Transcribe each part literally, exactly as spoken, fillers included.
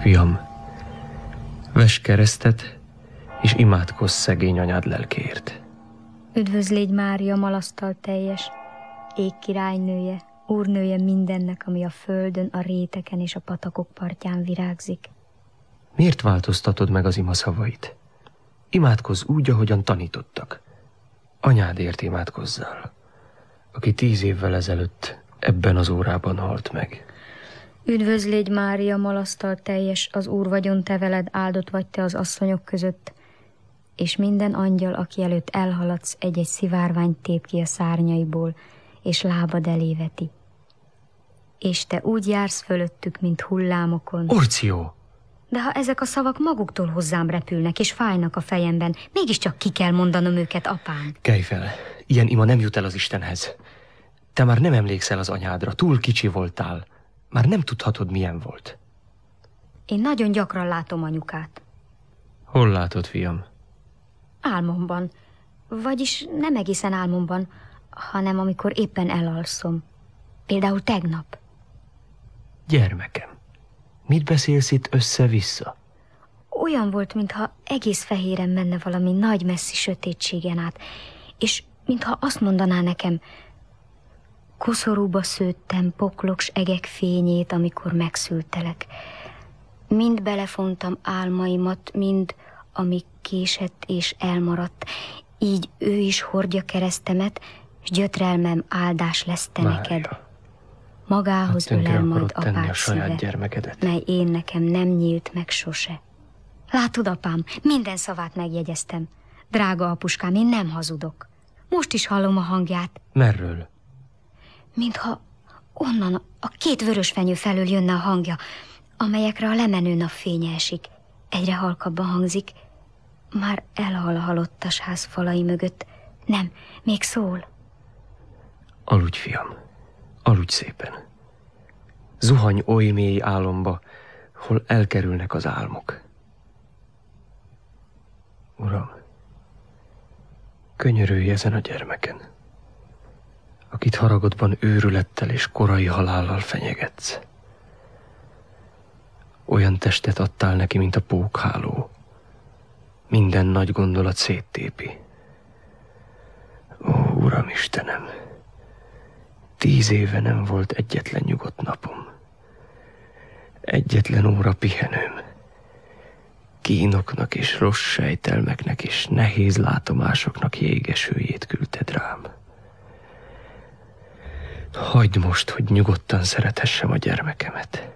Fiam, vess keresztet, és imádkozz szegény anyád lelkéért. Üdvözl légy Mária, malasztal teljes, ég királynője, úrnője mindennek, ami a földön, a réteken és a patakok partján virágzik. Miért változtatod meg az ima szavait? Imádkozz úgy, ahogyan tanítottak. Anyádért imádkozzál, aki tíz évvel ezelőtt ebben az órában halt meg. Üdvözl légy Mária, malasztal teljes, az Úr vagyon te veled, áldott vagy te az asszonyok között, és minden angyal, aki előtt elhaladsz, egy-egy szivárványt tép ki a szárnyaiból, és lábad elé veti. És te úgy jársz fölöttük, mint hullámokon. Orció! De ha ezek a szavak maguktól hozzám repülnek, és fájnak a fejemben, mégiscsak ki kell mondanom őket, apám. Kelj fel, ilyen ima nem jut el az Istenhez. Te már nem emlékszel az anyádra, túl kicsi voltál. Már nem tudhatod, milyen volt. Én nagyon gyakran látom anyukát. Hol látod, fiam? Álmomban. Vagyis nem egészen álmomban, hanem amikor éppen elalszom. Például tegnap. Gyermekem, mit beszélsz itt össze-vissza? Olyan volt, mintha egész fehéren menne valami nagy messzi sötétségen át, és mintha azt mondaná nekem, koszorúba szőttem pokloks egek fényét, amikor megszültelek. Mind belefontam álmaimat, mind ami késett és elmaradt. Így ő is hordja keresztemet, s gyötrelmem áldás lesz te Mária, neked. Magához hát ölel majd apád a szíve, gyermekedet, mely én nekem nem nyílt meg sose. Látod, apám, minden szavát megjegyeztem. Drága apuskám, én nem hazudok. Most is hallom a hangját. Merről? Mintha onnan a két vörös fenyő felől jönne a hangja, amelyekre a lemenő napfénye esik. Egyre halkabban hangzik. Már elhal a halottas ház falai mögött. Nem, még szól. Aludj, fiam, aludj szépen. Zuhanj oly mély álomba, hol elkerülnek az álmok. Uram, könyörülj ezen a gyermeken, akit haragodban őrülettel és korai halállal fenyegetsz. Olyan testet adtál neki, mint a pókháló. Minden nagy gondolat széttépi. Ó, Uram Istenem, tíz éve nem volt egyetlen nyugodt napom. Egyetlen óra pihenőm. Kínoknak és rossz sejtelmeknek és nehéz látomásoknak jégesőjét küldted rám. Hagyd most, hogy nyugodtan szerethessem a gyermekemet.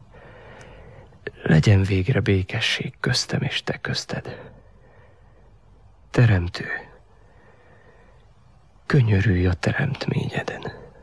Legyen végre békesség köztem és te közted. Teremtő, könyörülj a teremtményeden.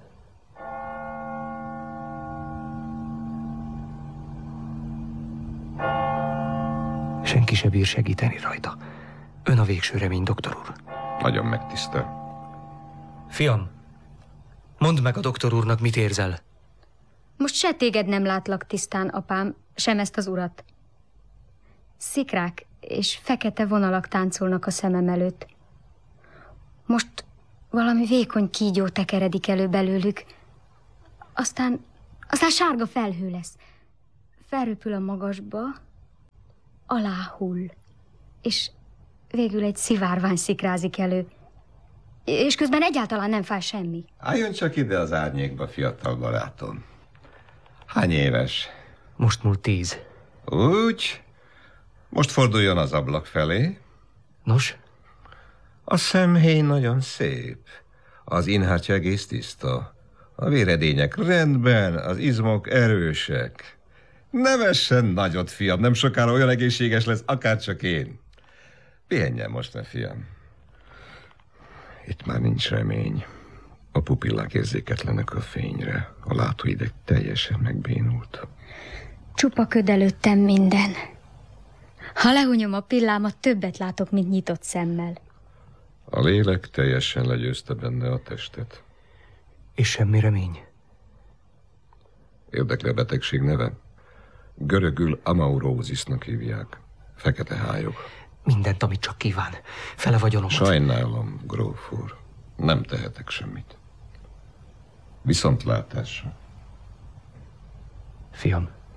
Senki se bír segíteni rajta. Ön a végső remény, doktor úr. Nagyon megtisztel. Fiam, mondd meg a doktor úrnak, mit érzel. Most se téged nem látlak tisztán, apám, sem ezt az urat. Szikrák és fekete vonalak táncolnak a szemem előtt. Most valami vékony kígyó tekeredik elő belőlük. Aztán, aztán sárga felhő lesz. Felröpül a magasba, aláhull, és végül egy szivárvány szikrázik elő. És közben egyáltalán nem fáj semmi. Álljon csak ide az árnyékba, fiatal barátom. Hány éves? Most múlt tíz. Úgy. Most forduljon az ablak felé. Nos? A szemhéj nagyon szép. Az inhátja egész tiszta. A véredények rendben, az izmok erősek. Nevessen nagyot, fiam, nem sokára olyan egészséges lesz, akárcsak én. Pihenjen most, ne fiam. Itt már nincs remény. A pupillák érzéketlenek a fényre. A látóideg teljesen megbénult. Csupa köd előttem minden. Ha lehunyom a pillámat, többet látok, mint nyitott szemmel. A lélek teljesen legyőzte benne a testet. És semmi remény? Érdekli a betegség neve? Görögül amaurózisnak hívják. Fekete hályok. Mindent, amit csak kíván. Fele vagyonomat. Sajnálom, gróf úr. Nem tehetek semmit. Viszontlátásra. Fiam,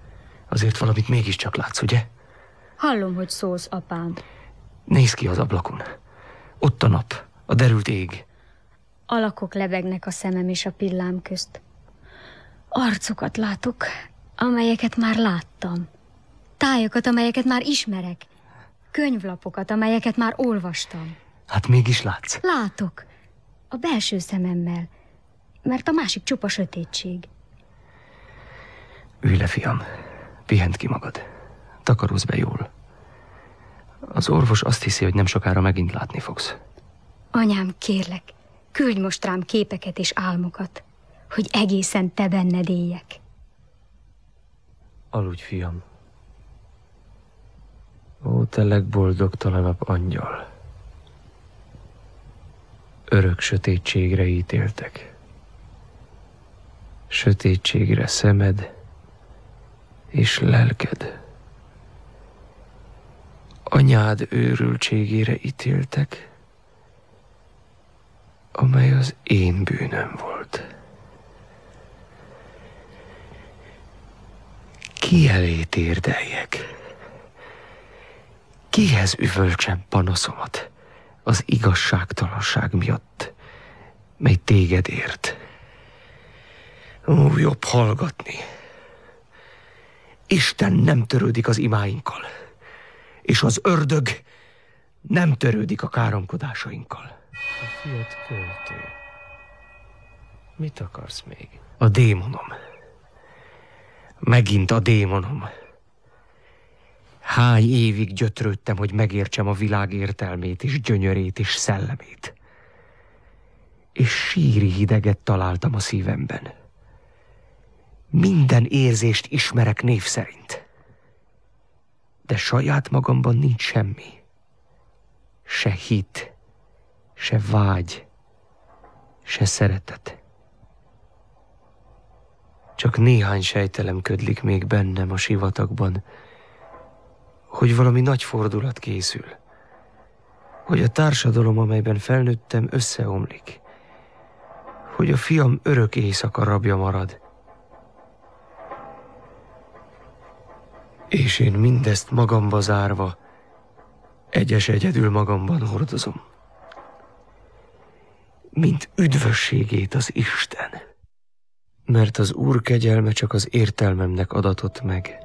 Azért valamit mégiscsak látsz, ugye? Hallom, hogy szólsz, apám. Nézd ki az ablakon. Ott a nap, a derült ég. Alakok lebegnek a szemem és a pillám közt. Arcokat látok, amelyeket már láttam. Tájakat, amelyeket már ismerek. Könyvlapokat, amelyeket már olvastam. Hát mégis látsz. Látok. A belső szememmel. Mert a másik csupa sötétség. Ülj le, fiam. Pihent ki magad. Takarózz be jól. Az orvos azt hiszi, hogy nem sokára megint látni fogsz. Anyám, kérlek, küldj most rám képeket és álmokat, hogy egészen te benned éljek. Aludj, fiam. Ó, te legboldogtalanabb angyal. Örök sötétségre ítéltek. Sötétségre szemed és lelked. Anyád őrültségére ítéltek, amely az én bűnöm volt. Ki elé térdeljek? Kihez üvöltsem panaszomat az igazságtalanság miatt, mely téged ért? Ó, jobb hallgatni. Isten nem törődik az imáinkkal, és az ördög nem törődik a káromkodásainkkal. A fiat költő. Mit akarsz még? A démonom. Megint a démonom. Hány évig gyötrődtem, hogy megértsem a világ értelmét és gyönyörét és szellemét. És síri hideget találtam a szívemben. Minden érzést ismerek név szerint. De saját magamban nincs semmi. Se hit, se vágy, se szeretet. Csak néhány sejtelem ködlik még bennem a sivatagban, hogy valami nagy fordulat készül, hogy a társadalom, amelyben felnőttem, összeomlik, hogy a fiam örök éjszaka rabja marad. És én mindezt magamba zárva, egyes egyedül magamban hordozom, mint üdvösségét az Isten. Mert az Úr kegyelme csak az értelmemnek adatott meg,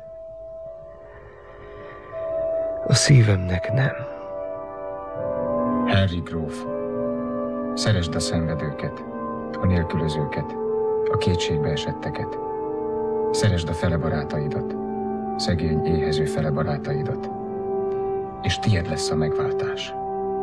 a szívemnek nem. Harry gróf, szeresd a szenvedőket, a nélkülözőket, a kétségbe esetteket. Szeresd a fele barátaidat, szegény, éhező fele barátaidat, és tied lesz a megváltás.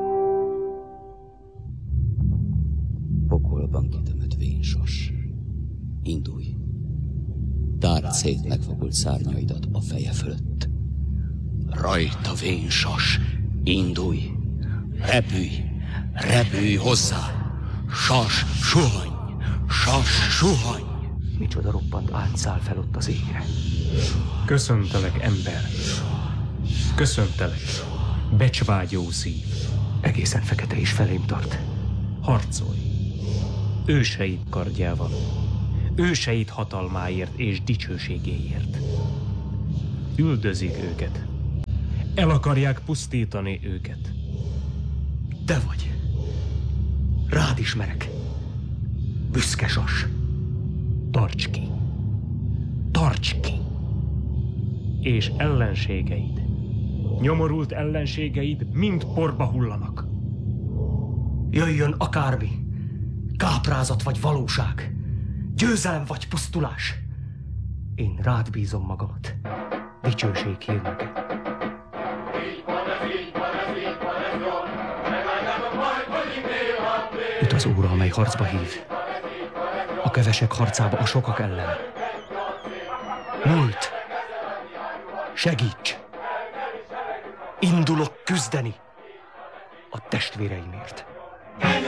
Pokolban kitömött vénsas. Indulj! Tárd szét megfogult szárnyaidat a feje fölött. Rajta vénsas! Indulj! Repülj! Repülj hozzá! Sas, suhany! Sas, suhany! Micsoda roppant ágy száll fel ott az égre. Köszöntelek, ember! Köszöntelek, becsvágyó szív! Egészen fekete és felém tart. Harcolj! Őseid kardjával, őseid hatalmáért és dicsőségéért. Üldözik őket. El akarják pusztítani őket. Te vagy. Rád ismerek. Büszke sas. Tarts ki! Tarts ki! És ellenségeid, nyomorult ellenségeid mind porba hullanak. Jöjjön akármi, káprázat vagy valóság, győzelem vagy pusztulás. Én rád bízom magamat, dicsőség hírnöke. Üt az óra, amely harcba hív. A kevesek harcába a sokak ellen. Múlt! Segíts! Indulok küzdeni a testvéreimért.